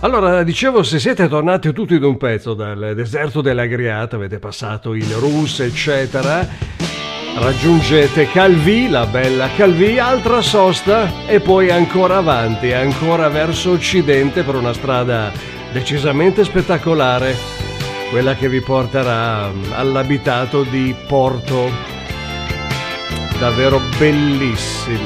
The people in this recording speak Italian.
Allora, dicevo, se siete tornati tutti d'un pezzo dal deserto dell'Agriata, avete passato il Rus, eccetera, raggiungete Calvi, la bella Calvi, altra sosta e poi ancora avanti, ancora verso occidente per una strada decisamente spettacolare, quella che vi porterà all'abitato di Porto, davvero bellissimo.